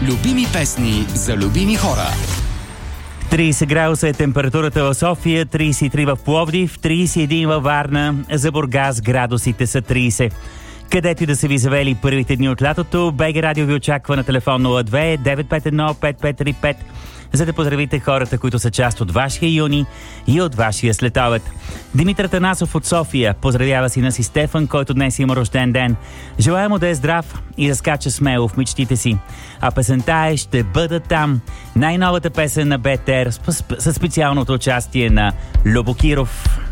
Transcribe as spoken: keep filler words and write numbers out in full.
Любими песни за любими хора. трийсет градуса е температурата в София, трийсет и три в Пловдив, трийсет и един във Варна, за Бургас градусите са трийсет. Където и да са ви завели първите дни от лятото, БГ Радио ви очаква на телефон нула две девет пет едно пет пет три пет, за да поздравите хората, които са част от вашия юни и от вашия следобед. Димитър Танасов от София поздравява сина си Стефан, който днес има рожден ден. Желая му да е здрав и да скача смело в мечтите си. А песента е "Ще бъда там", най-новата песен на БТР със специалното участие на Любо Киров.